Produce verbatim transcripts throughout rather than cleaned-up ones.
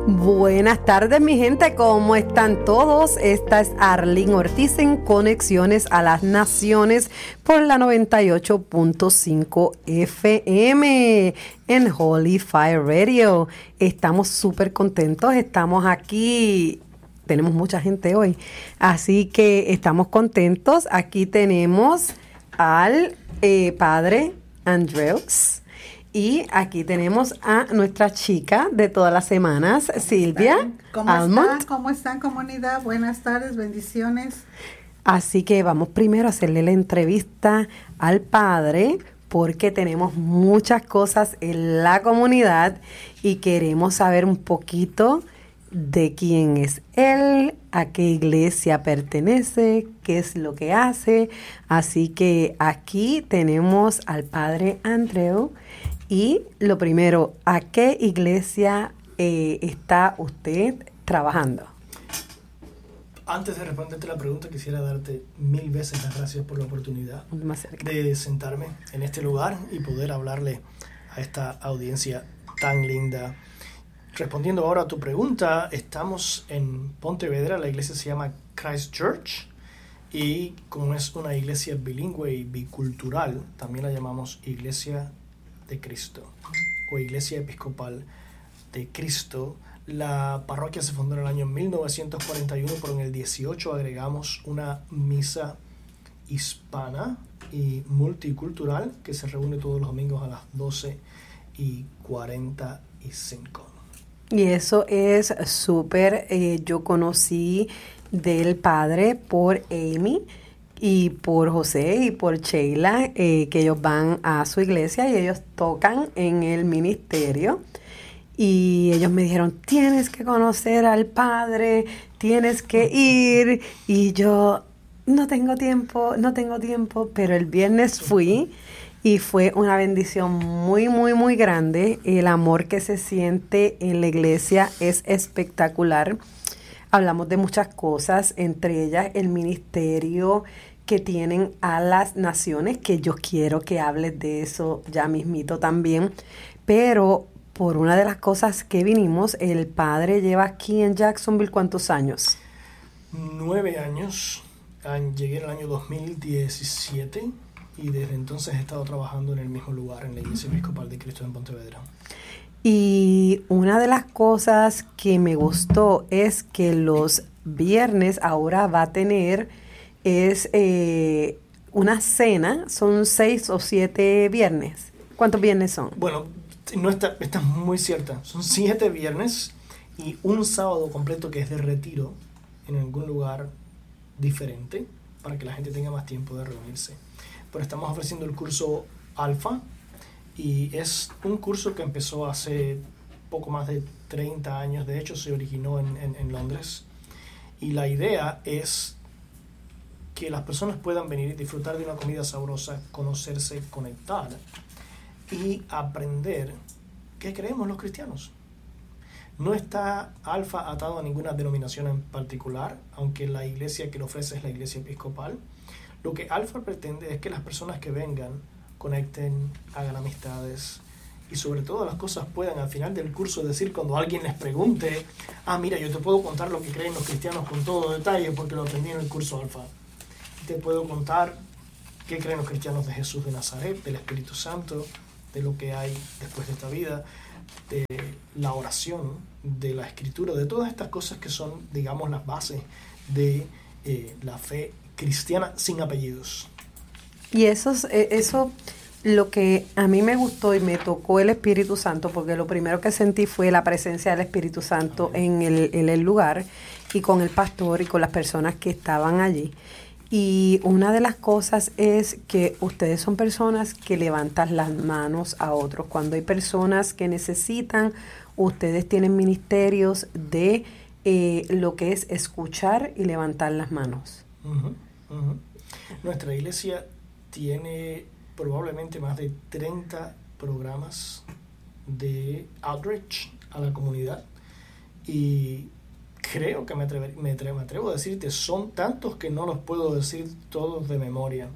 Buenas tardes, mi gente, ¿cómo están todos? Esta es Arlene Ortiz en Conexiones a las Naciones por la noventa y ocho punto cinco F M en Holy Fire Radio. Estamos súper contentos, estamos aquí, tenemos mucha gente hoy, así que estamos contentos. Aquí tenemos al eh, padre Andrews. Y aquí tenemos a nuestra chica de todas las semanas, Silvia ¿Cómo Almond. están? ¿Cómo están, comunidad? Buenas tardes, bendiciones. Así que vamos primero a hacerle la entrevista al padre, porque tenemos muchas cosas en la comunidad y queremos saber un poquito de quién es él, a qué iglesia pertenece, qué es lo que hace. Así que aquí tenemos al padre Andrew. Y lo primero, ¿a qué iglesia eh, está usted trabajando? Antes de responderte la pregunta, quisiera darte mil veces las gracias por la oportunidad de sentarme en este lugar y poder hablarle a esta audiencia tan linda. Respondiendo ahora a tu pregunta, estamos en Pontevedra, la iglesia se llama Christ Church, y como es una iglesia bilingüe y bicultural, también la llamamos Iglesia de Cristo o Iglesia Episcopal de Cristo. La parroquia se fundó en el año mil novecientos cuarenta y uno, pero en el dieciocho agregamos una misa hispana y multicultural que se reúne todos los domingos a las doce y cuarenta y cinco. Y eso es súper. Eh, yo conocí del padre por Amy y por José y por Sheila, eh, que ellos van a su iglesia y ellos tocan en el ministerio. Y ellos me dijeron, tienes que conocer al padre, tienes que ir. Y yo, no tengo tiempo, no tengo tiempo. Pero el viernes fui y fue una bendición muy, muy, muy grande. El amor que se siente en la iglesia es espectacular. Hablamos de muchas cosas, entre ellas el ministerio que tienen a las naciones, que yo quiero que hables de eso ya mismito también. Pero por una de las cosas que vinimos, el padre lleva aquí en Jacksonville, ¿cuántos años? Nueve años. Llegué en el año dos mil diecisiete y desde entonces he estado trabajando en el mismo lugar, en la Iglesia Episcopal de Cristo en Pontevedra. Y una de las cosas que me gustó es que los viernes ahora va a tener es eh, una cena. Son seis o siete viernes. ¿Cuántos viernes son? Bueno, no está, está muy cierta. Son siete viernes y un sábado completo que es de retiro en algún lugar diferente para que la gente tenga más tiempo de reunirse. Pero estamos ofreciendo el curso Alfa. Y es un curso que empezó hace poco más de treinta años. De hecho, se originó en, en, en Londres. Y la idea es que las personas puedan venir y disfrutar de una comida sabrosa, conocerse, conectar y aprender qué creemos los cristianos. No está Alfa atado a ninguna denominación en particular, aunque la iglesia que lo ofrece es la iglesia episcopal. Lo que Alfa pretende es que las personas que vengan conecten, hagan amistades y sobre todo las cosas puedan al final del curso decir, cuando alguien les pregunte, ah, mira, yo te puedo contar lo que creen los cristianos con todo detalle porque lo aprendí en el curso Alfa. Te puedo contar qué creen los cristianos de Jesús de Nazaret, del Espíritu Santo, de lo que hay después de esta vida, de la oración, de la escritura, de todas estas cosas que son, digamos, las bases de eh, la fe cristiana sin apellidos. Y eso, eso, lo que a mí me gustó y me tocó el Espíritu Santo, porque lo primero que sentí fue la presencia del Espíritu Santo en el, en el lugar y con el pastor y con las personas que estaban allí. Y una de las cosas es que ustedes son personas que levantan las manos a otros. Cuando hay personas que necesitan, ustedes tienen ministerios de eh, lo que es escuchar y levantar las manos. Uh-huh, uh-huh. Nuestra iglesia tiene probablemente más de treinta programas de outreach a la comunidad y creo que me, atrever, me, atrevo, me atrevo a decirte, son tantos que no los puedo decir todos de memoria.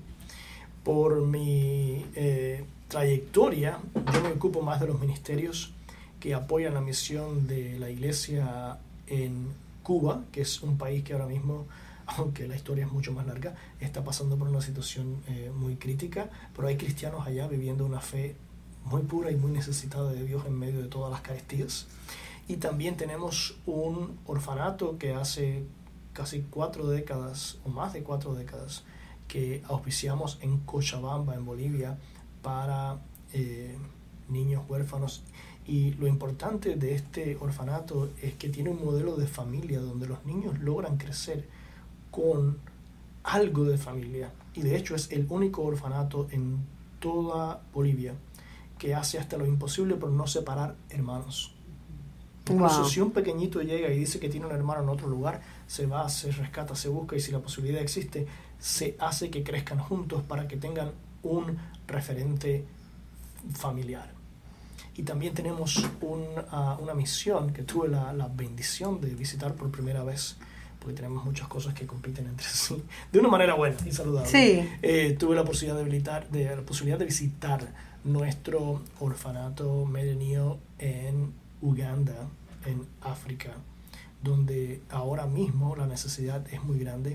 Por mi eh, trayectoria, yo me ocupo más de los ministerios que apoyan la misión de la iglesia en Cuba, que es un país que ahora mismo, aunque la historia es mucho más larga, está pasando por una situación eh, muy crítica, pero hay cristianos allá viviendo una fe muy pura y muy necesitada de Dios en medio de todas las carestías. Y también tenemos un orfanato que hace casi cuatro décadas, o más de cuatro décadas, que auspiciamos en Cochabamba, en Bolivia, para eh, niños huérfanos. Y lo importante de este orfanato es que tiene un modelo de familia donde los niños logran crecer con algo de familia. Y de hecho es el único orfanato en toda Bolivia que hace hasta lo imposible por no separar hermanos. Incluso Wow. si un pequeñito llega y dice que tiene un hermano en otro lugar, se va, se rescata, se busca, y si la posibilidad existe, se hace que crezcan juntos para que tengan un referente familiar. Y también tenemos un, uh, una misión que tuve la, la bendición de visitar por primera vez, porque tenemos muchas cosas que compiten entre sí, de una manera buena y saludable. Sí. Eh, tuve la posibilidad de, visitar, de, la posibilidad de visitar nuestro orfanato Medenio en Uganda, en África, donde ahora mismo la necesidad es muy grande,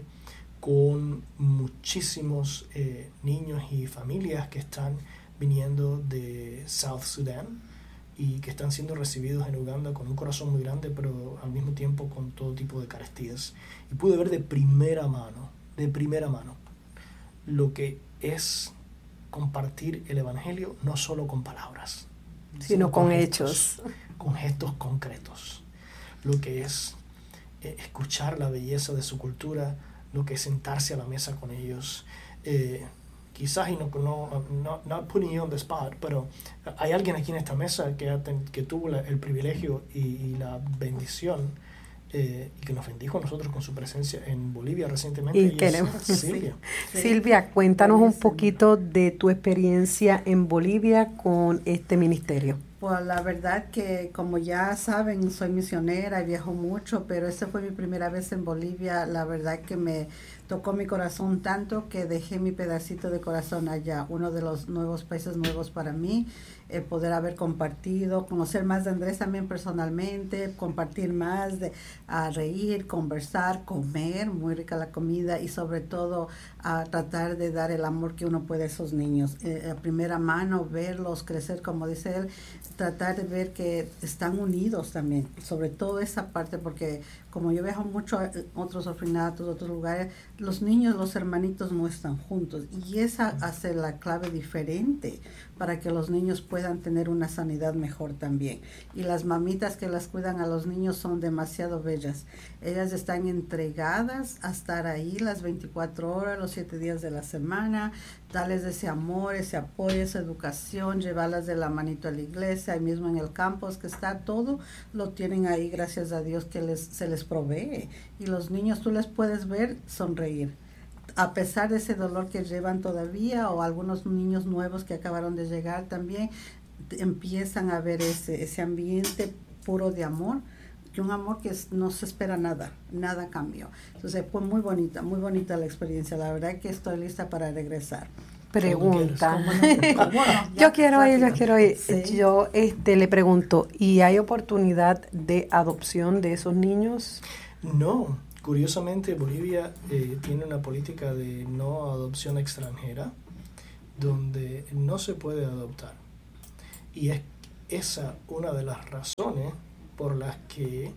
con muchísimos eh, niños y familias que están viniendo de South Sudan y que están siendo recibidos en Uganda con un corazón muy grande, pero al mismo tiempo con todo tipo de carestías. Y pude ver de primera mano, de primera mano, lo que es compartir el Evangelio, no solo con palabras, Sino con gestos, hechos. con gestos concretos. Lo que es eh, escuchar la belleza de su cultura, lo que es sentarse a la mesa con ellos. Eh, quizás, y no, no, no not putting you on the spot, pero hay alguien aquí en esta mesa que, ha ten, que tuvo la, el privilegio y, y la bendición eh, y que nos bendijo a nosotros con su presencia en Bolivia recientemente. Y y queremos, es Silvia. Sí. Silvia, cuéntanos un Buenísimo. poquito de tu experiencia en Bolivia con este ministerio. Pues la verdad que, como ya saben, soy misionera y viajo mucho, pero esta fue mi primera vez en Bolivia. La verdad que me tocó mi corazón tanto que dejé mi pedacito de corazón allá. Uno de los nuevos países nuevos para mí, eh, poder haber compartido, conocer más de Andrés también personalmente, compartir más, de a reír, conversar, comer, muy rica la comida, y sobre todo a tratar de dar el amor que uno puede a esos niños. Eh, a primera mano, verlos crecer, como dice él, tratar de ver que están unidos también, sobre todo esa parte, porque como yo viajo mucho a otros orfanatos, otros lugares, los niños, los hermanitos no están juntos, y esa hace la clave diferente para que los niños puedan tener una sanidad mejor también. Y las mamitas que las cuidan a los niños son demasiado bellas. Ellas están entregadas a estar ahí las veinticuatro horas, los siete días de la semana, darles ese amor, ese apoyo, esa educación, llevarlas de la manito a la iglesia, ahí mismo en el campus que está, todo lo tienen ahí, gracias a Dios que les, se les provee. Y los niños, tú les puedes ver sonreír, a pesar de ese dolor que llevan todavía, o algunos niños nuevos que acabaron de llegar también, empiezan a ver ese, ese ambiente puro de amor, que un amor que es, no se espera nada, nada cambió. Entonces fue muy bonita, muy bonita la experiencia. La verdad que estoy lista para regresar. Pregunta. ¿Cómo no? ¿Cómo no? Yo quiero ir, yo quiero ir. Sí. Yo este, le pregunto, ¿y hay oportunidad de adopción de esos niños? No, curiosamente Bolivia eh, tiene una política de no adopción extranjera, donde no se puede adoptar. Y es esa una de las razones por las que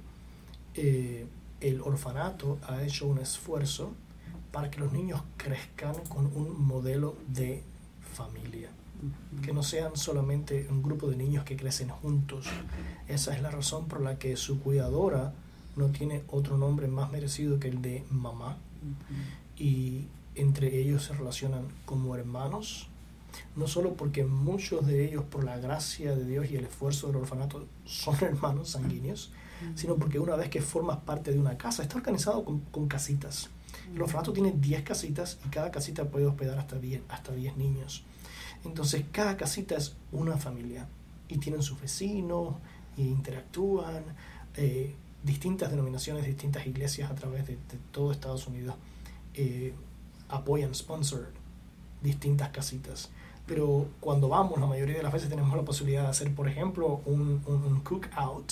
eh, el orfanato ha hecho un esfuerzo para que los niños crezcan con un modelo de familia, que no sean solamente un grupo de niños que crecen juntos. Esa es la razón por la que su cuidadora no tiene otro nombre más merecido que el de mamá, uh-huh. Y entre ellos se relacionan como hermanos, no solo porque muchos de ellos, por la gracia de Dios y el esfuerzo del orfanato, son hermanos sanguíneos, uh-huh. Sino porque una vez que formas parte de una casa, está organizado con, con casitas. El orfanato tiene diez casitas y cada casita puede hospedar hasta diez, hasta diez niños. Entonces cada casita es una familia y tienen sus vecinos e interactúan. Eh, distintas denominaciones, distintas iglesias a través de, de todo Estados Unidos eh, apoyan, sponsor distintas casitas pero cuando vamos, la mayoría de las veces tenemos la posibilidad de hacer, por ejemplo, un, un, un cook-out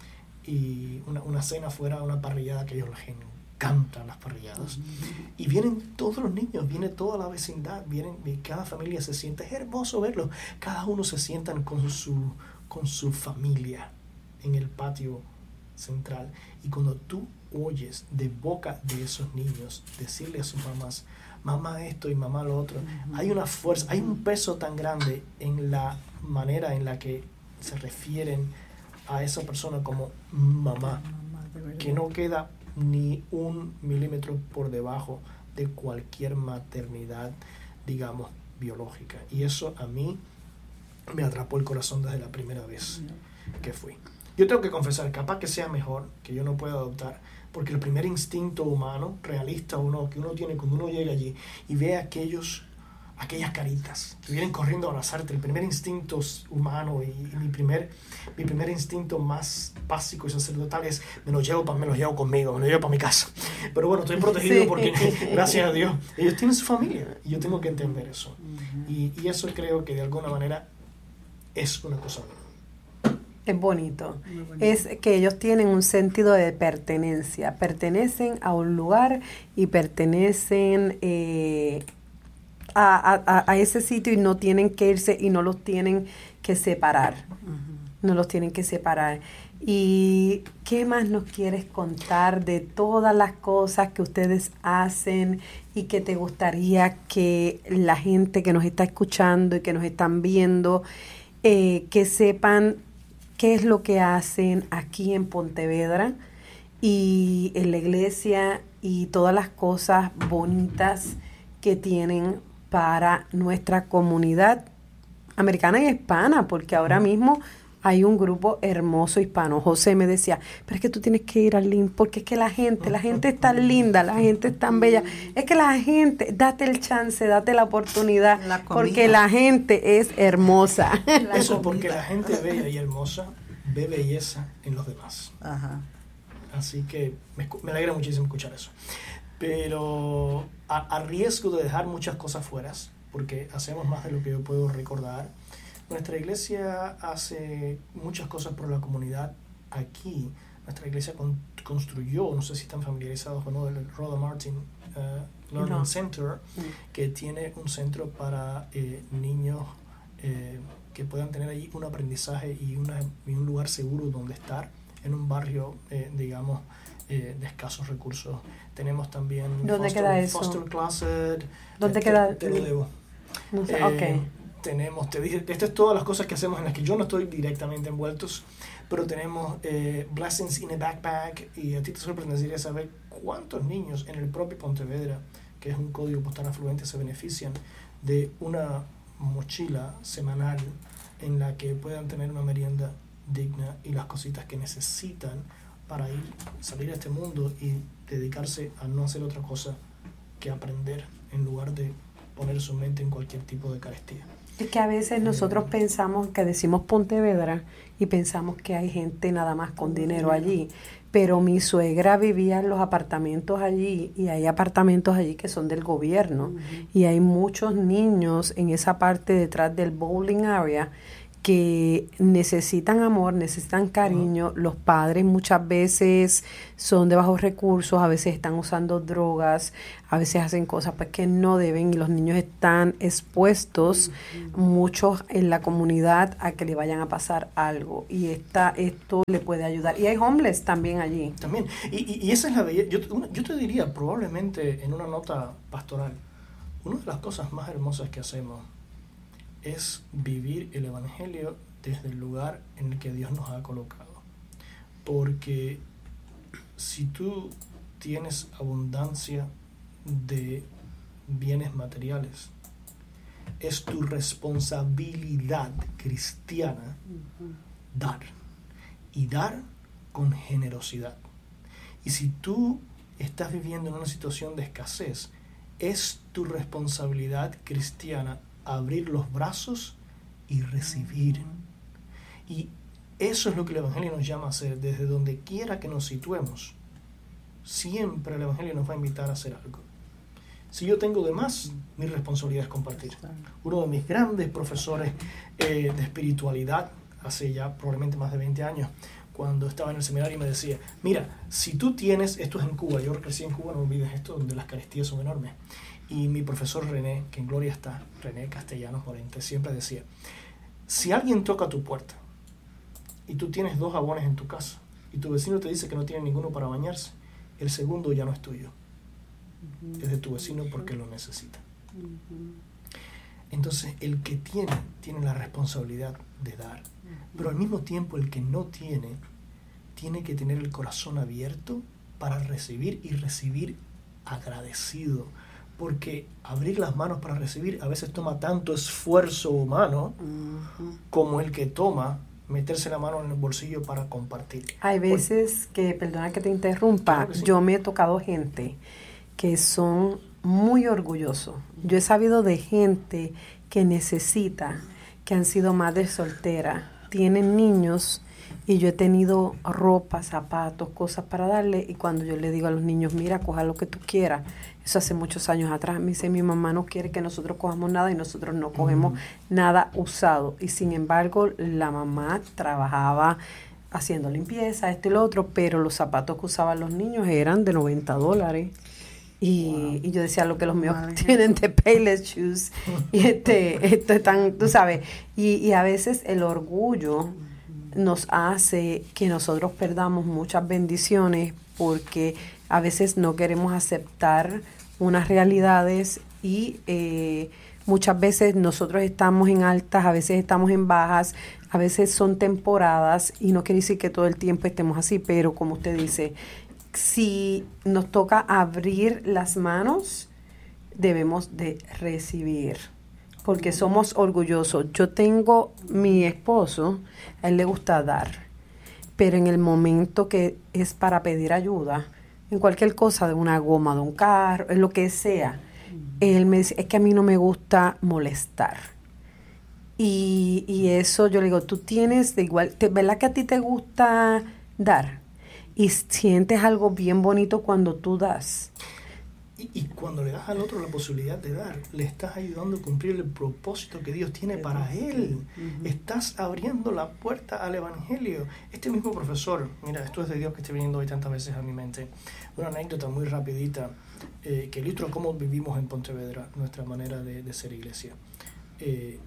y una, una cena fuera, una parrillada, que a ellos les encantan las parrilladas. Uh-huh. Y vienen todos los niños, viene toda la vecindad, vienen, cada familia se sienta, es hermoso verlos, cada uno se sientan con su, con su familia en el patio central. Y cuando tú oyes de boca de esos niños decirle a sus mamás, mamá esto y mamá lo otro, uh-huh. hay una fuerza, hay un peso tan grande en la manera en la que se refieren a esa persona como mamá, que no queda ni un milímetro por debajo de cualquier maternidad, digamos, biológica. Y eso a mí me atrapó el corazón desde la primera vez que fui. Yo tengo que confesar, capaz que sea mejor, que yo no pueda adoptar, porque el primer instinto humano, realista o no, que uno tiene cuando uno llega allí y ve aquellos, aquellas caritas que vienen corriendo a abrazarte, el primer instinto humano y, y mi, primer, mi primer instinto más básico y sacerdotal es, me los llevo, pa, me los llevo conmigo, me los llevo para mi casa. Pero bueno, estoy protegido sí. porque, gracias a Dios, ellos tienen su familia y yo tengo que entender eso. Uh-huh. Y, y eso creo que de alguna manera es una cosa buena. Es bonito. bonito. Es que ellos tienen un sentido de pertenencia. Pertenecen a un lugar y pertenecen eh, a, a, a ese sitio y no tienen que irse y no los tienen que separar. Uh-huh. No los tienen que separar. ¿Y qué más nos quieres contar de todas las cosas que ustedes hacen y que te gustaría que la gente que nos está escuchando y que nos están viendo, eh, que sepan qué es lo que hacen aquí en Pontevedra y en la iglesia y todas las cosas bonitas que tienen para nuestra comunidad americana y hispana, porque ahora mismo hay un grupo hermoso hispano? José me decía, pero es que tú tienes que ir al link, porque es que la gente, la gente es tan linda, la gente es tan bella, es que la gente, date el chance, date la oportunidad, la porque la gente es hermosa. La Eso es porque la gente bella y hermosa ve belleza en los demás. Ajá. Así que me, me alegra muchísimo escuchar eso. Pero a, a riesgo de dejar muchas cosas fuera, porque hacemos más de lo que yo puedo recordar, nuestra iglesia hace muchas cosas por la comunidad aquí. Nuestra iglesia con, construyó, no sé si están familiarizados o no, el Rhoda Martin uh, Learning no. Center, mm. que tiene un centro para eh, niños eh, que puedan tener allí un aprendizaje y, una, y un lugar seguro donde estar en un barrio, eh, digamos, eh, de escasos recursos. Tenemos también ¿Dónde Foster, queda eso? Foster Closet. ¿Dónde te, queda? Te, te lo debo. No sé, eh, ok. Tenemos, te dije, estas es todas las cosas que hacemos en las que yo no estoy directamente envueltos, pero tenemos eh, Blessings in a Backpack, y a ti te sorprendería saber cuántos niños en el propio Pontevedra, que es un código postal afluente, se benefician de una mochila semanal en la que puedan tener una merienda digna y las cositas que necesitan para ir, salir a este mundo y dedicarse a no hacer otra cosa que aprender en lugar de poner su mente en cualquier tipo de carestía. Es que a veces nosotros eh, pensamos que decimos Pontevedra y pensamos que hay gente nada más con dinero allí, pero mi suegra vivía en los apartamentos allí y hay apartamentos allí que son del gobierno uh-huh. y hay muchos niños en esa parte detrás del bowling area que necesitan amor, necesitan cariño. Uh-huh. Los padres muchas veces son de bajos recursos, a veces están usando drogas, a veces hacen cosas pues que no deben y los niños están expuestos uh-huh. muchos en la comunidad a que le vayan a pasar algo y esta, esto le puede ayudar. Y hay homeless también allí. También, y, y, y esa es la belleza. Yo, una, yo te diría probablemente en una nota pastoral, una de las cosas más hermosas que hacemos es vivir el Evangelio desde el lugar en el que Dios nos ha colocado. Porque si tú tienes abundancia de bienes materiales, es tu responsabilidad cristiana dar. Y dar con generosidad. Y si tú estás viviendo en una situación de escasez, es tu responsabilidad cristiana abrir los brazos y recibir. Y eso es lo que el Evangelio nos llama a hacer. Desde donde quiera que nos situemos, siempre el Evangelio nos va a invitar a hacer algo. Si yo tengo de más, mi responsabilidad es compartir. Uno de mis grandes profesores eh, de espiritualidad, hace ya probablemente más de veinte años, cuando estaba en el seminario, me decía, mira, si tú tienes, esto es en Cuba, yo crecí en Cuba, no olvides esto, donde las carestías son enormes. Y mi profesor René, que en gloria está, René Castellanos Morente, siempre decía, si alguien toca tu puerta y tú tienes dos jabones en tu casa y tu vecino te dice que no tiene ninguno para bañarse, el segundo ya no es tuyo. Uh-huh. Es de tu vecino porque lo necesita. Uh-huh. Entonces, el que tiene, tiene la responsabilidad de dar. Uh-huh. Pero al mismo tiempo, el que no tiene, tiene que tener el corazón abierto para recibir y recibir agradecido. Porque abrir las manos para recibir a veces toma tanto esfuerzo humano uh-huh. como el que toma meterse la mano en el bolsillo para compartir. Hay veces que, perdona que te interrumpa, claro que sí. Yo me he tocado gente que son muy orgullosos. Yo he sabido de gente que necesita, que han sido madres solteras, tienen niños y yo he tenido ropa, zapatos, cosas para darle y cuando yo le digo a los niños, mira, coja lo que tú quieras. Eso hace muchos años atrás. Me dice, mi mamá no quiere que nosotros cojamos nada y nosotros no cogemos uh-huh. nada usado. Y sin embargo, la mamá trabajaba haciendo limpieza, esto y lo otro, pero los zapatos que usaban los niños eran de noventa dólares. Y, wow. y yo decía, lo que los míos Madre tienen de Payless Shoes. Y este, esto es tan, tú sabes. Y, y a veces el orgullo nos hace que nosotros perdamos muchas bendiciones porque a veces no queremos aceptar unas realidades y eh, muchas veces nosotros estamos en altas, a veces estamos en bajas, a veces son temporadas y no quiere decir que todo el tiempo estemos así, pero como usted dice, si nos toca abrir las manos, debemos de recibir. Porque somos orgullosos. Yo tengo mi esposo, a él le gusta dar, pero en el momento que es para pedir ayuda, en cualquier cosa, de una goma, de un carro, en lo que sea, él me dice, es que a mí no me gusta molestar. Y, y eso yo le digo, tú tienes de igual, te, ¿verdad que a ti te gusta dar? Y sientes algo bien bonito cuando tú das. Y, y cuando le das al otro la posibilidad de dar, le estás ayudando a cumplir el propósito que Dios tiene para él. Uh-huh. Estás abriendo la puerta al Evangelio. Este mismo profesor, mira, esto es de Dios que esté viniendo hoy tantas veces a mi mente. Una anécdota muy rapidita eh, que ilustra cómo vivimos en Pontevedra, nuestra manera de, de ser iglesia. Eh,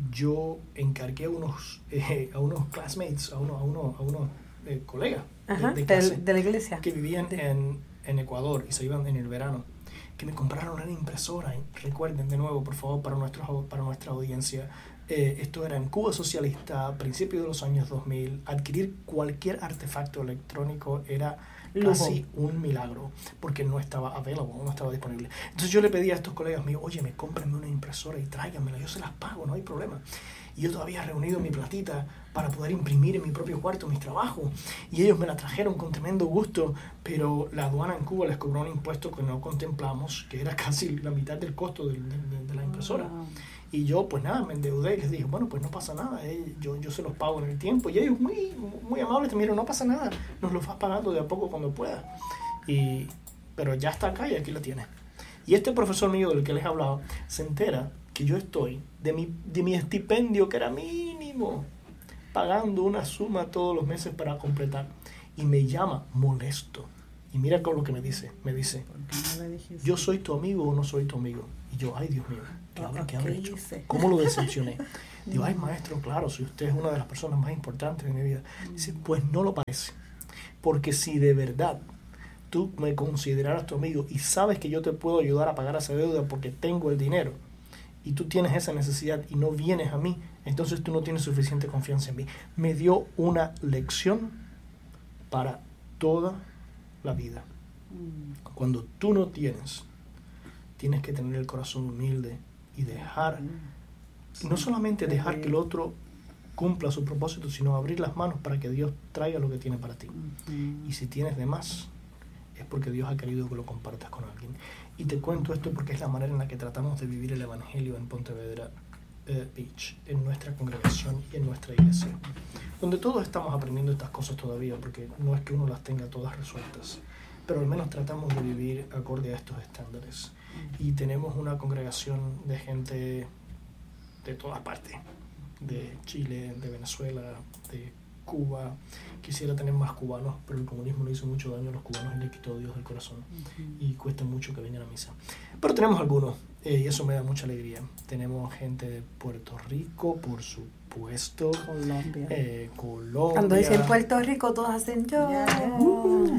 yo encargué a unos, eh, a unos classmates, a unos, a unos, a unos eh, colegas Ajá, de, de, clase, de, de la iglesia que vivían en, en Ecuador y se iban en el verano, que me compraron una impresora. Recuerden de nuevo, por favor, para, nuestros, para nuestra audiencia, eh, esto era en Cuba socialista, a principios de los años dos mil. Adquirir cualquier artefacto electrónico era casi un milagro, porque no estaba available, no estaba disponible. Entonces yo le pedí a estos colegas míos, oye, me cómprenme una impresora y tráiganmela, yo se las pago, no hay problema. Y yo todavía he reunido mi platita para poder imprimir en mi propio cuarto mis trabajos. Y ellos me la trajeron con tremendo gusto, pero la aduana en Cuba les cobró un impuesto que no contemplamos, que era casi la mitad del costo de, de, de la impresora. Y yo, pues nada, me endeudé y les dije, bueno, pues no pasa nada, eh, yo, yo se los pago en el tiempo. Y ellos muy, muy amables te miran, no pasa nada, nos los vas pagando de a poco cuando puedas. Y, pero ya está acá y aquí lo tienes. Y este profesor mío del que les he hablado se entera que yo estoy de mi, de mi estipendio, que era mínimo, pagando una suma todos los meses para completar. Y me llama molesto. Y mira con lo que me dice. Me dice, yo soy tu amigo o no soy tu amigo. Y yo, ay Dios mío, ¿qué, habré, ¿qué habré hecho? ¿Cómo lo decepcioné? Digo, ay maestro, claro, si usted es una de las personas más importantes de mi vida. Dice, pues no lo parece. Porque si de verdad tú me consideraras tu amigo y sabes que yo te puedo ayudar a pagar esa deuda porque tengo el dinero, y tú tienes esa necesidad y no vienes a mí, entonces tú no tienes suficiente confianza en mí. Me dio una lección para toda la vida. Cuando tú no tienes, tienes que tener el corazón humilde y dejar, no solamente dejar que el otro cumpla su propósito, sino abrir las manos para que Dios traiga lo que tiene para ti. Y si tienes de más, es porque Dios ha querido que lo compartas con alguien. Y te cuento esto porque es la manera en la que tratamos de vivir el Evangelio en Pontevedra eh, Beach, en nuestra congregación y en nuestra iglesia, donde todos estamos aprendiendo estas cosas todavía, porque no es que uno las tenga todas resueltas, pero al menos tratamos de vivir acorde a estos estándares. Y tenemos una congregación de gente de todas partes, de Chile, de Venezuela, de Cuba. Quisiera tener más cubanos, pero el comunismo le hizo mucho daño a los cubanos y le quitó a Dios del corazón. Uh-huh. Y cuesta mucho que vengan a misa. Pero tenemos algunos, eh, y eso me da mucha alegría. Tenemos gente de Puerto Rico, por supuesto. Colombia. Eh, Colombia. Cuando dicen Puerto Rico, todos hacen yo. Yeah. Uh,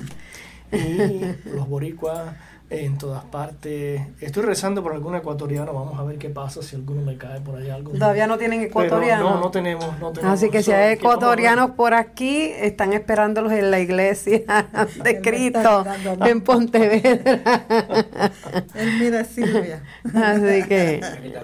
y los boricuas en todas partes. Estoy rezando por algún ecuatoriano, vamos a ver qué pasa si alguno me cae por ahí algo. Todavía no tienen ecuatorianos. Pero no, no tenemos, no tenemos. Así que si hay ecuatorianos por aquí, están esperándolos en la iglesia de Cristo en Pontevedra. Él mira a Silvia. Así que,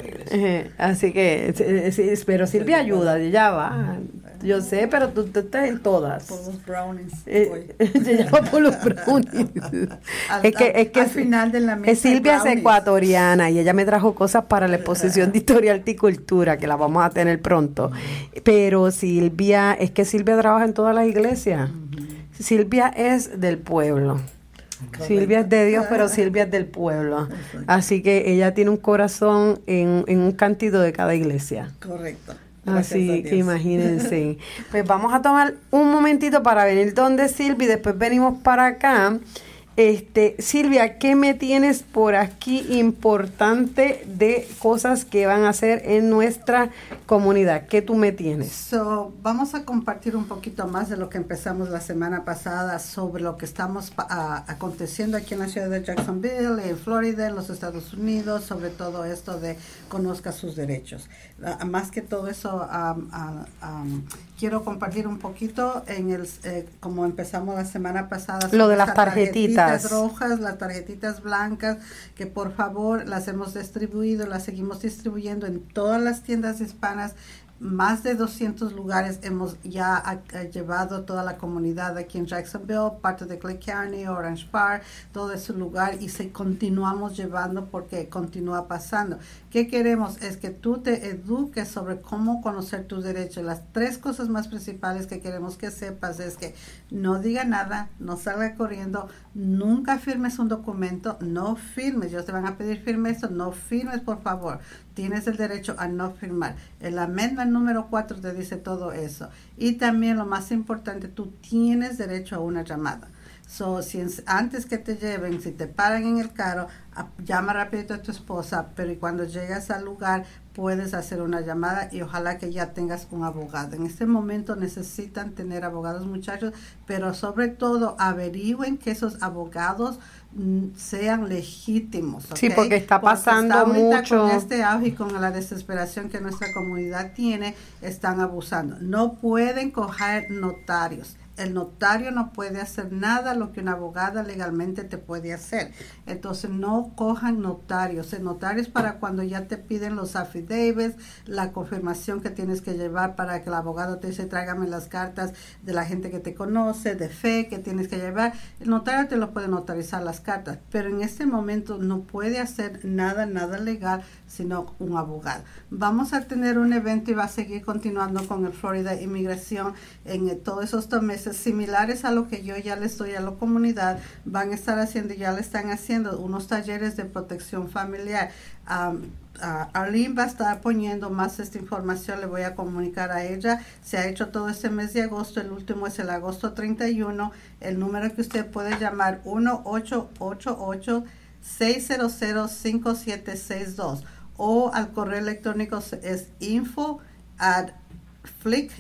eh, así que, sí, pero Silvia ayuda, ya va. Yo sé, pero tú, tú estás en todas. Por los brownies. Eh, se llama por los brownies. al, es que, es que al final de la mesa Silvia es brownies. Ecuatoriana y ella me trajo cosas para la exposición de Historia, Arte y Cultura, que la vamos a tener pronto. Pero Silvia, es que Silvia trabaja en todas las iglesias. Uh-huh. Silvia es del pueblo. Correcto. Silvia es de Dios, pero Silvia es del pueblo. Exacto. Así que ella tiene un corazón en, en un cantito de cada iglesia. Correcto. Así que imagínense. Pues vamos a tomar un momentito para venir donde Silvia y después venimos para acá. Este, Silvia, ¿qué me tienes por aquí importante de cosas que van a hacer en nuestra comunidad? ¿Qué tú me tienes? So, vamos a compartir un poquito más de lo que empezamos la semana pasada sobre lo que estamos uh, aconteciendo aquí en la ciudad de Jacksonville, en Florida, en los Estados Unidos, sobre todo esto de conozca sus derechos. Uh, más que todo eso, um, uh, um, quiero compartir un poquito en el, eh, como empezamos la semana pasada. Lo de las tarjetitas. tarjetitas rojas, las tarjetitas blancas, que por favor las hemos distribuido, las seguimos distribuyendo en todas las tiendas hispanas. Más de doscientos lugares hemos ya a, a llevado toda la comunidad aquí en Jacksonville, parte de Clay County, Orange Park, todo ese lugar, y se continuamos llevando porque continúa pasando. ¿Qué queremos? Es que tú te eduques sobre cómo conocer tus derechos. Las tres cosas más principales que queremos que sepas es que no diga nada, no salga corriendo, nunca firmes un documento, no firmes. Ellos te van a pedir firmes, no firmes, por favor. Tienes el derecho a no firmar. El amendment número cuatro te dice todo eso. Y también lo más importante, tú tienes derecho a una llamada. So, si en, antes que te lleven, si te paran en el carro, a, llama rapidito a tu esposa, pero y cuando llegas al lugar puedes hacer una llamada y ojalá que ya tengas un abogado. En este momento necesitan tener abogados, muchachos, pero sobre todo averigüen que esos abogados mm, sean legítimos. ¿Okay? Sí, porque está pasando porque está mucho. Con este auge y con la desesperación que nuestra comunidad tiene, están abusando. No pueden coger notarios. El notario no puede hacer nada lo que una abogada legalmente te puede hacer. Entonces no cojan notarios. El notario es para cuando ya te piden los affidavits, la confirmación que tienes que llevar para que el abogado te dice tráigame las cartas de la gente que te conoce, de fe que tienes que llevar. El notario te lo puede notarizar las cartas, pero en este momento no puede hacer nada, nada legal, sino un abogado. Vamos a tener un evento y va a seguir continuando con el Florida Inmigración en eh, todos esos dos meses similares a lo que yo ya les doy a la comunidad. Van a estar haciendo, ya le están haciendo unos talleres de protección familiar. Um, uh, Arlene va a estar poniendo más esta información, le voy a comunicar a ella. Se ha hecho todo este mes de agosto, el último es el agosto treinta y uno. El número que usted puede llamar uno ocho ocho ocho, seis cero cero, cinco siete seis dos o al correo electrónico es info at flic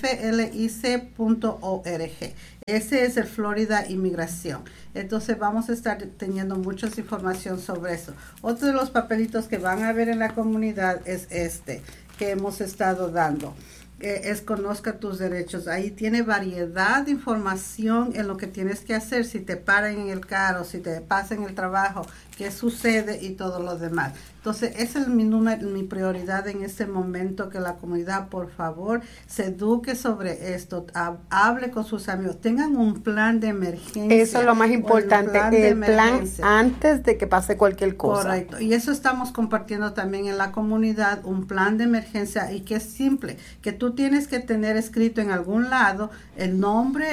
punto org. Ese es el Florida Inmigración. Entonces vamos a estar teniendo mucha información sobre eso. Otro de los papelitos que van a ver en la comunidad es este que hemos estado dando. Es conozca tus derechos. Ahí tiene variedad de información en lo que tienes que hacer si te paran en el carro, si te pasan en el trabajo, qué sucede y todo lo demás. Entonces, esa es mi número, mi prioridad en este momento, que la comunidad, por favor, se eduque sobre esto, ha, hable con sus amigos, tengan un plan de emergencia. Eso es lo más importante, plan el plan antes de que pase cualquier cosa. Correcto, y eso estamos compartiendo también en la comunidad, un plan de emergencia, y que es simple, que tú tienes que tener escrito en algún lado el nombre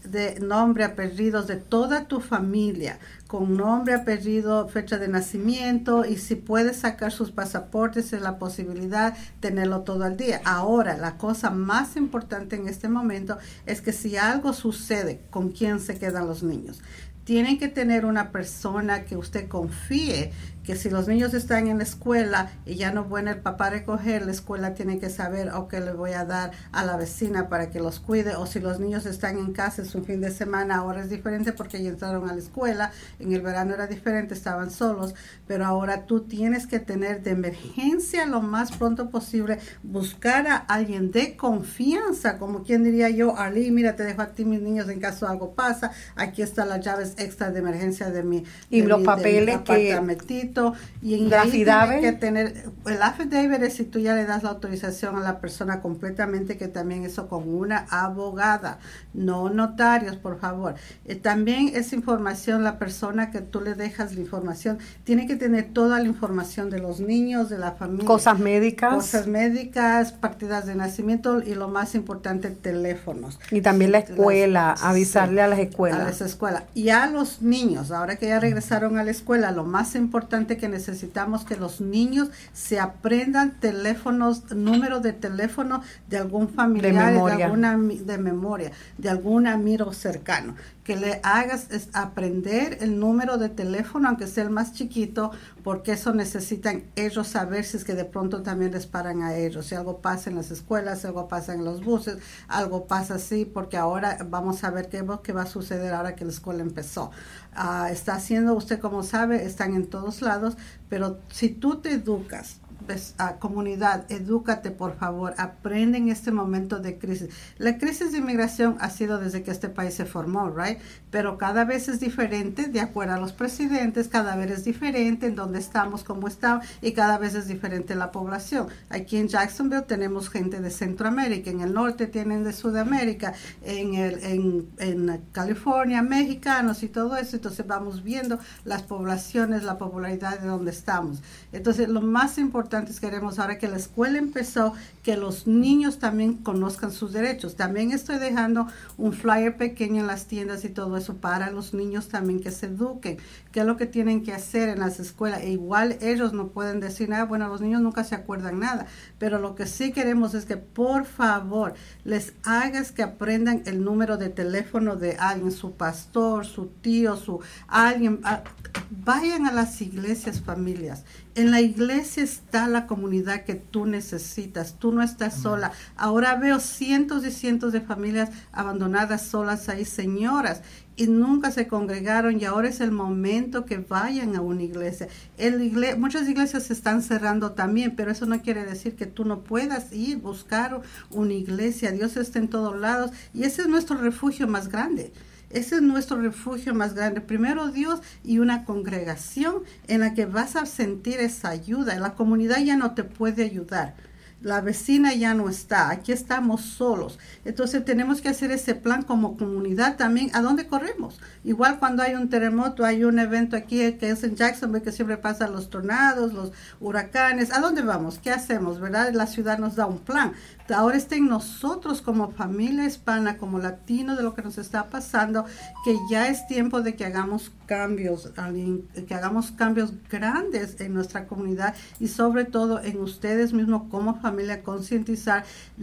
de nombre, apellidos de toda tu familia, con nombre, apellido, fecha de nacimiento, y si puedes sacar sus pasaportes, es la posibilidad de tenerlo todo al día. Ahora, la cosa más importante en este momento es que si algo sucede, ¿con quién se quedan los niños? Tienen que tener una persona que usted confíe, que si los niños están en la escuela y ya no viene el papá a recoger, la escuela tiene que saber o que le voy a dar a la vecina para que los cuide, o si los niños están en casa, es un fin de semana, ahora es diferente porque ya entraron a la escuela, en el verano era diferente, estaban solos, pero ahora tú tienes que tener de emergencia lo más pronto posible, buscar a alguien de confianza, como quien diría yo, Arlene, mira, te dejo a ti mis niños en caso algo pasa, aquí están las llaves extra de emergencia de mi, y de los mi, papeles de mi apartamentito, y en la ahí affidavit. tiene que tener el affidavit, es si tú ya le das la autorización a la persona completamente, que también eso con una abogada, no notarios, por favor. Eh, también esa información, la persona que tú le dejas la información, tiene que tener toda la información de los niños, de la familia. Cosas médicas. Cosas médicas, partidas de nacimiento y lo más importante, teléfonos. Y también la escuela, Las, avisarle sí, a las escuelas. A las escuelas. Y a los niños, ahora que ya regresaron a la escuela, lo más importante que necesitamos que los niños se aprendan teléfonos, número de teléfono de algún familiar, de de, memoria. alguna, de memoria, de algún amigo cercano. Que le hagas es aprender el número de teléfono, aunque sea el más chiquito, porque eso necesitan ellos saber si es que de pronto también les paran a ellos. Si algo pasa en las escuelas, si algo pasa en los buses, algo pasa así, porque ahora vamos a ver qué, qué va a suceder ahora que la escuela empezó. Uh, está haciendo, usted como sabe, están en todos lados, pero si tú te educas, a comunidad, edúcate por favor, aprende en este momento de crisis. La crisis de inmigración ha sido desde que este país se formó, right? Pero cada vez es diferente de acuerdo a los presidentes, cada vez es diferente en dónde estamos, cómo estamos, y cada vez es diferente la población. Aquí en Jacksonville tenemos gente de Centroamérica, en el norte tienen de Sudamérica, en, el, en, en California, mexicanos y todo eso, entonces vamos viendo las poblaciones, la popularidad de donde estamos. Entonces lo más importante queremos ahora que la escuela empezó, que los niños también conozcan sus derechos. También estoy dejando un flyer pequeño en las tiendas y todo eso para los niños también que se eduquen, qué es lo que tienen que hacer en las escuelas. E igual ellos no pueden decir nada, bueno, los niños nunca se acuerdan nada, pero lo que sí queremos es que por favor les hagas que aprendan el número de teléfono de alguien, su pastor, su tío, su alguien. A, vayan a las iglesias, familias. En la iglesia está la comunidad que tú necesitas. Tú no estás Amén. Sola. Ahora veo cientos y cientos de familias abandonadas solas ahí, señoras, y nunca se congregaron, y ahora es el momento que vayan a una iglesia. El igle- muchas iglesias se están cerrando también, pero eso no quiere decir que tú no puedas ir, buscar una iglesia. Dios está en todos lados y ese es nuestro refugio más grande. Ese es nuestro refugio más grande. Primero Dios y una congregación en la que vas a sentir esa ayuda. La comunidad ya no te puede ayudar. La vecina ya no está. Aquí estamos solos. Entonces tenemos que hacer ese plan como comunidad también. ¿A dónde corremos? Igual cuando hay un terremoto, hay un evento aquí que es en Jacksonville, que siempre pasan los tornados, los huracanes. ¿A dónde vamos? ¿Qué hacemos? ¿Verdad? La ciudad nos da un plan. Ahora está en nosotros como familia hispana, como latinos, de lo que nos está pasando, que ya es tiempo de que hagamos cambios, que hagamos cambios grandes en nuestra comunidad y sobre todo en ustedes mismos como familia, concientizar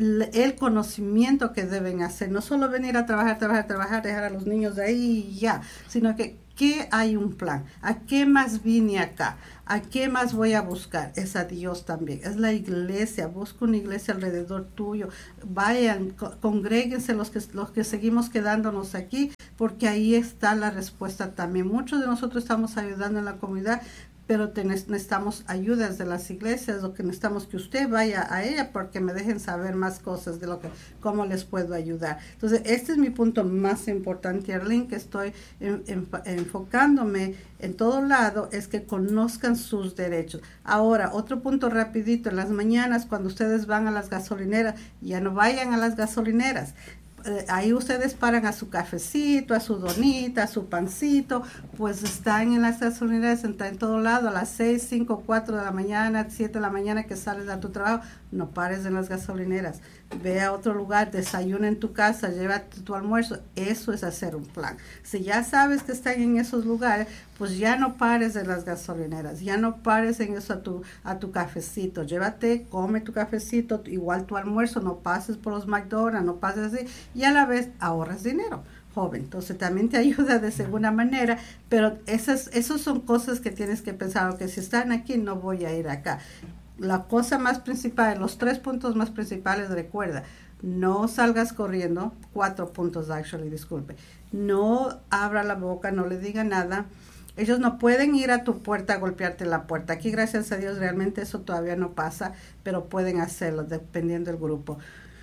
el conocimiento que deben hacer. No solo venir a trabajar, trabajar, trabajar, dejar a los niños de ahí y ya, sino que ¿qué hay un plan? ¿A qué más vine acá? ¿A qué más voy a buscar? Es a Dios también. Es la iglesia. Busca una iglesia alrededor tuyo. Vayan, co- congréguense los que, los que seguimos quedándonos aquí, porque ahí está la respuesta también. Muchos de nosotros estamos ayudando en la comunidad, pero te, necesitamos ayudas de las iglesias, lo que necesitamos que usted vaya a ella porque me dejen saber más cosas de lo que, cómo les puedo ayudar. Entonces, este es mi punto más importante, Arlene, que estoy en, en, enfocándome en todo lado, es que conozcan sus derechos. Ahora, otro punto rapidito, en las mañanas cuando ustedes van a las gasolineras, ya no vayan a las gasolineras. Ahí ustedes paran a su cafecito, a su donita, a su pancito, pues están en las gasolineras, están en todo lado, a las seis, cinco, cuatro de la mañana, siete de la mañana que sales a tu trabajo, no pares en las gasolineras. ve a otro lugar, desayuna en tu casa, llévate tu almuerzo. Eso es hacer un plan. Si ya sabes que están en esos lugares, pues ya no pares de las gasolineras, ya no pares en eso a tu, a tu cafecito. Llévate, come tu cafecito, igual tu almuerzo, no pases por los McDonald's, no pases así, y a la vez ahorras dinero. Joven, entonces también te ayuda de segunda manera, pero esas, esas son cosas que tienes que pensar, que si están aquí no voy a ir acá. La cosa más principal, los tres puntos más principales, recuerda, no salgas corriendo, cuatro puntos actually, disculpe, no abra la boca, no le diga nada. Ellos no pueden ir a tu puerta a golpearte la puerta. Aquí, gracias a Dios, realmente eso todavía no pasa, pero pueden hacerlo dependiendo del grupo.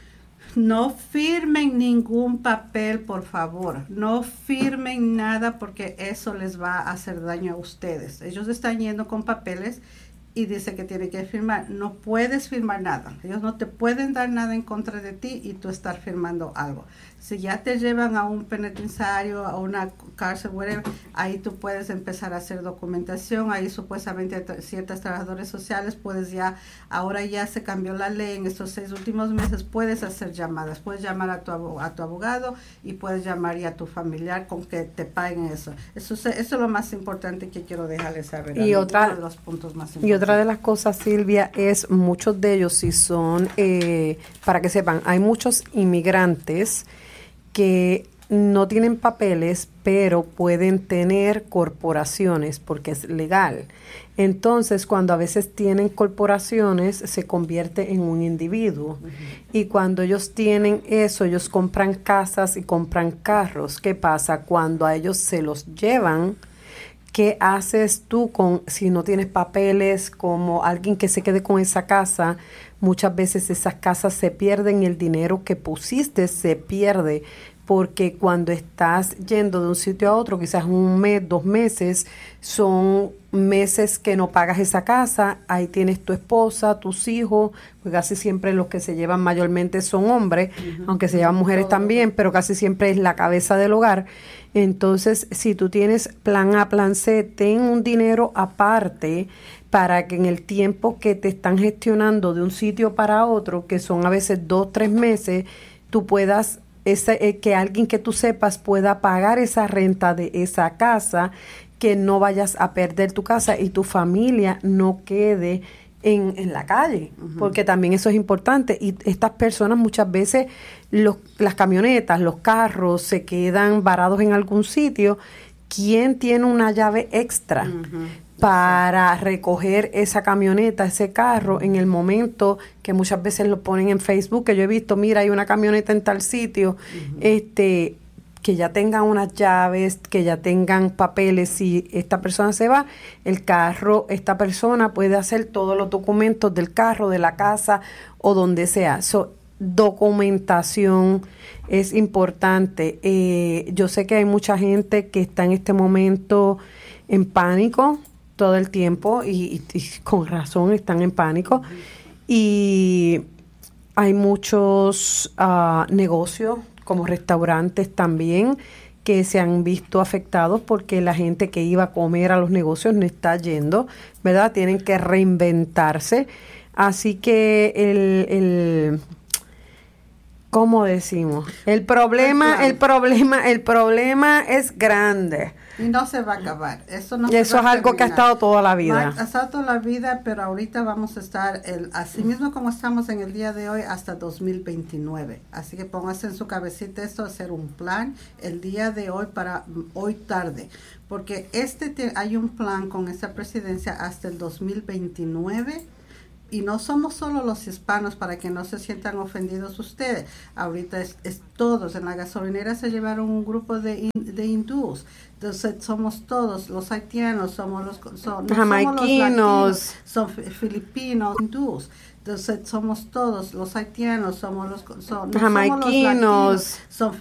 No firmen ningún papel, por favor. No firmen nada porque eso les va a hacer daño a ustedes. Ellos están yendo con papeles y dice que tiene que firmar. No puedes firmar nada. Ellos no te pueden dar nada en contra de ti y tú estar firmando algo. Si ya te llevan a un penitenciario, a una cárcel, whatever, ahí tú puedes empezar a hacer documentación. Ahí supuestamente ciertas trabajadoras sociales puedes ya, ahora ya se cambió la ley en estos seis últimos meses, puedes hacer llamadas, puedes llamar a tu, a tu abogado y puedes llamar ya a tu familiar con que te paguen eso. Eso, eso es lo más importante que quiero dejarles saber. Y otra, uno de los puntos más importantes. Y otra de las cosas, Silvia, es muchos de ellos, si son, eh, para que sepan, hay muchos inmigrantes que no tienen papeles, pero pueden tener corporaciones porque es legal. Entonces, cuando a veces tienen corporaciones, se convierte en un individuo. Uh-huh. Y cuando ellos tienen eso, ellos compran casas y compran carros. ¿Qué pasa? Cuando a ellos se los llevan, ¿qué haces tú con si no tienes papeles? Como alguien que se quede con esa casa, muchas veces esas casas se pierden y el dinero que pusiste se pierde. Porque cuando estás yendo de un sitio a otro, quizás un mes, dos meses, son meses que no pagas esa casa, ahí tienes tu esposa, tus hijos, pues casi siempre los que se llevan mayormente son hombres, uh-huh. aunque se llevan mujeres también, pero casi siempre es la cabeza del hogar. Entonces, si tú tienes plan A, plan C, ten un dinero aparte para que en el tiempo que te están gestionando de un sitio para otro, que son a veces dos, tres meses, tú puedas Ese, eh, que alguien que tú sepas pueda pagar esa renta de esa casa, que no vayas a perder tu casa y tu familia no quede en, en la calle, uh-huh. porque también eso es importante. Y estas personas muchas veces, los, las camionetas, los carros se quedan varados en algún sitio. ¿Quién tiene una llave extra? Uh-huh. Para recoger esa camioneta, ese carro, en el momento que muchas veces lo ponen en Facebook, que yo he visto, mira, hay una camioneta en tal sitio, uh-huh. este, que ya tengan unas llaves, que ya tengan papeles. Si esta persona se va, el carro, esta persona puede hacer todos los documentos del carro, de la casa o donde sea. So, documentación es importante. Eh, yo sé que hay mucha gente que está en este momento en pánico todo el tiempo y, y, y con razón están en pánico. Uh-huh. Y hay muchos uh, negocios como restaurantes también que se han visto afectados porque la gente que iba a comer a los negocios no está yendo, ¿verdad? Tienen que reinventarse. Así que el, el ¿cómo decimos? El problema, el problema, el problema es grande. Y no se va a acabar. Eso no y eso es algo que ha estado toda la vida. Ha estado toda la vida, pero ahorita vamos a estar, el, así mismo como estamos en el día de hoy, hasta dos mil veintinueve. Así que póngase en su cabecita esto, hacer un plan el día de hoy para hoy tarde. Porque este te, hay un plan con esta presidencia hasta el dos mil veintinueve. Y no somos solo los hispanos, para que no se sientan ofendidos ustedes. Ahorita es, es todos. En la gasolinera se llevaron un grupo de, de hindús. Entonces somos todos, los haitianos, somos los, son, no jamaiquinos, somos los latinos, son filipinos, hindús. Entonces somos todos, los haitianos, somos los, son, no jamaiquinos, somos los latinos, son